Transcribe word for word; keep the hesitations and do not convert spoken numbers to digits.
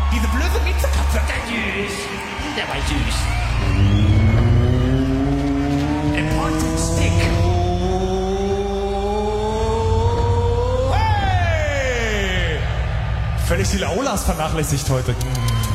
Diese blöde Miezekatze. Der war süß. Important Stick. Hey! Völlig die Laulas vernachlässigt heute.